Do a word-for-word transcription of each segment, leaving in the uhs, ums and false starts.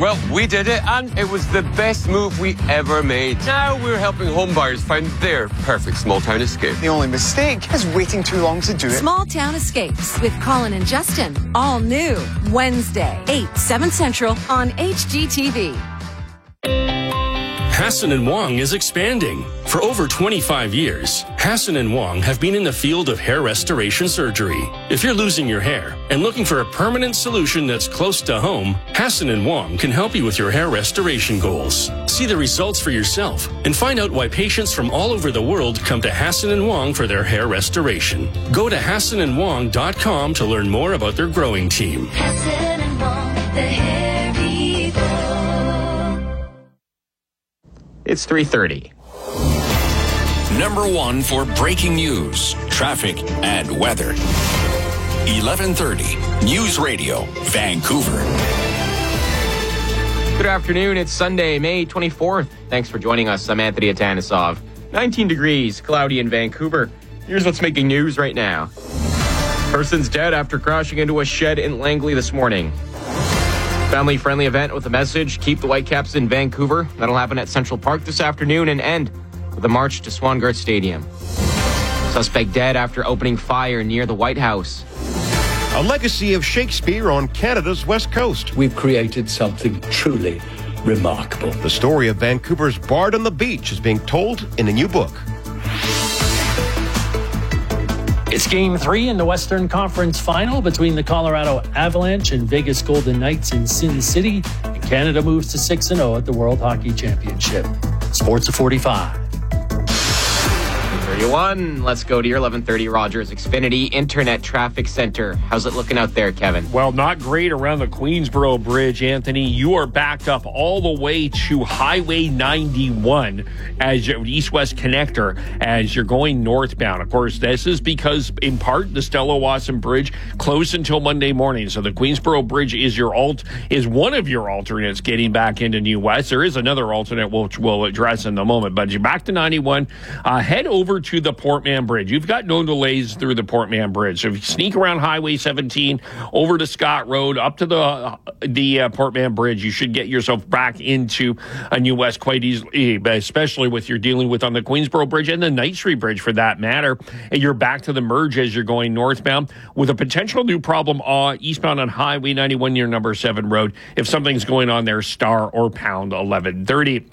Well, we did it, and it was the best move we ever made. Now we're helping home buyers find their perfect small town escape. The only mistake is waiting too long to do it. Small Town Escapes with Colin and Justin. All new. Wednesday, eight, seven Central on H G T V. Hassan and Wong is expanding. For over twenty-five years, Hassan and Wong have been in the field of hair restoration surgery. If you're losing your hair and looking for a permanent solution that's close to home, Hassan and Wong can help you with your hair restoration goals. See the results for yourself and find out why patients from all over the world come to Hassan and Wong for their hair restoration. Go to hassan and wong dot com to learn more about their growing team. Hassan and Wong, the hair people. It's three thirty. Number one for breaking news, traffic, and weather. eleven thirty News Radio, Vancouver. Good afternoon. It's Sunday, May twenty-fourth. Thanks for joining us. I'm Anthony Atanisov. nineteen degrees, cloudy in Vancouver. Here's what's making news right now. Person's dead after crashing into a shed in Langley this morning. Family-friendly event with a message, keep the Whitecaps in Vancouver. That'll happen at Central Park this afternoon and end with a march to Swangard Stadium. Suspect dead after opening fire near the White House. A legacy of Shakespeare on Canada's west coast. We've created something truly remarkable. The story of Vancouver's Bard on the Beach is being told in a new book. It's Game three in the Western Conference Final between the Colorado Avalanche and Vegas Golden Knights in Sin City. And Canada moves to six and oh at the World Hockey Championship. Sports of forty-five. thirty-one. Let's go to your eleven thirty Rogers Xfinity Internet Traffic Center. How's it looking out there, Kevin? Well, not great around the Queensboro Bridge, Anthony. You are backed up all the way to Highway ninety-one as your east-west connector as you're going northbound. Of course, this is because, in part, the Stella Wasson Bridge closed until Monday morning. So the Queensboro Bridge is your alt is one of your alternates getting back into New West. There is another alternate which we'll address in a moment. But you're back to ninety-one. Uh, head over to the Port Mann Bridge. You've got no delays through the Port Mann Bridge. So if you sneak around Highway seventeen over to Scott Road, up to the uh, the uh, Port Mann Bridge, you should get yourself back into a New West quite easily, especially with you're dealing with on the Queensboro Bridge and the Knight Street Bridge for that matter. And you're back to the merge as you're going northbound with a potential new problem uh, eastbound on Highway ninety-one near number seven road. If something's going on there, star or pound eleven thirty.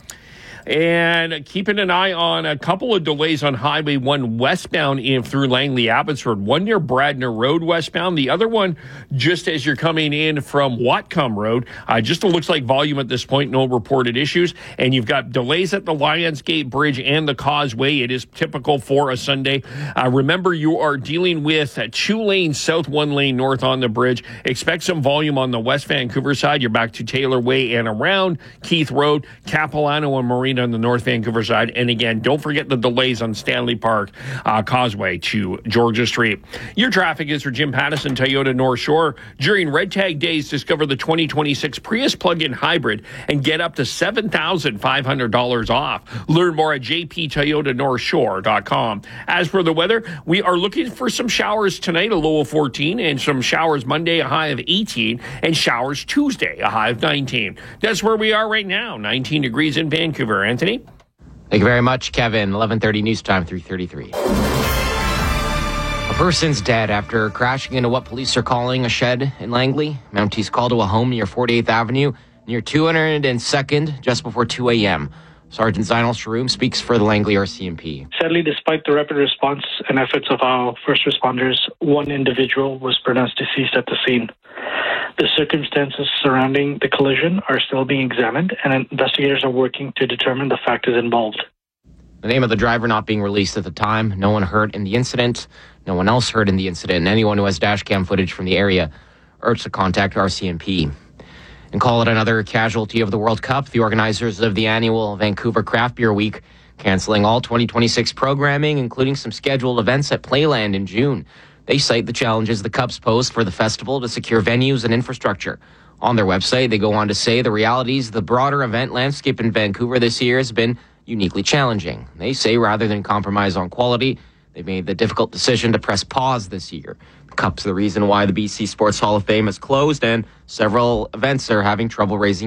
And keeping an eye on a couple of delays on Highway one westbound in through Langley Abbotsford. One near Bradner Road westbound. The other one just as you're coming in from Whatcom Road. Uh, just looks like volume at this point. No reported issues. And you've got delays at the Lionsgate Bridge and the Causeway. It is typical for a Sunday. Uh, remember, you are dealing with a two lane south, one lane north on the bridge. Expect some volume on the West Vancouver side. You're back to Taylor Way and around Keith Road, Capilano and Marina on the North Vancouver side. And again, don't forget the delays on Stanley Park uh, Causeway to Georgia Street. Your traffic is for Jim Pattison, Toyota North Shore. During Red Tag Days, discover the twenty twenty-six Prius plug-in hybrid and get up to seven thousand five hundred dollars off. Learn more at j p toyota north shore dot com. As for the weather, we are looking for some showers tonight, a low of fourteen, and some showers Monday, a high of eighteen, and showers Tuesday, a high of nineteen. That's where we are right now, nineteen degrees in Vancouver. Anthony? Thank you very much, Kevin. eleven thirty news time, three thirty-three. A person's dead after crashing into what police are calling a shed in Langley. Mounties called to a home near forty-eighth Avenue, near two hundred second, just before two a.m. Sergeant Zainal Sharoom speaks for the Langley R C M P. Sadly, despite the rapid response and efforts of our first responders, one individual was pronounced deceased at the scene. The circumstances surrounding the collision are still being examined, and investigators are working to determine the factors involved. The name of the driver not being released at the time. No one hurt in the incident. No one else hurt in the incident. And anyone who has dash cam footage from the area urged to contact R C M P. And call it another casualty of the World Cup. The organizers of the annual Vancouver Craft Beer Week canceling all twenty twenty-six programming, including some scheduled events at Playland in June. They cite the challenges the Cubs pose for the festival to secure venues and infrastructure. On their website, they go on to say the realities of the broader event landscape in Vancouver this year has been uniquely challenging. They say rather than compromise on quality, they made the difficult decision to press pause this year. The Cup's the reason why the B C Sports Hall of Fame is closed, and several events are having trouble raising